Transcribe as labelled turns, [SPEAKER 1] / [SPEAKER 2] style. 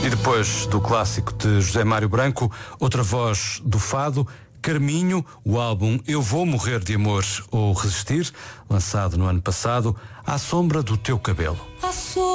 [SPEAKER 1] E depois do clássico de José Mário Branco, outra voz do fado, Carminho, o álbum Eu Vou Morrer de Amor ou Resistir, lançado no ano passado, À Sombra do Teu Cabelo.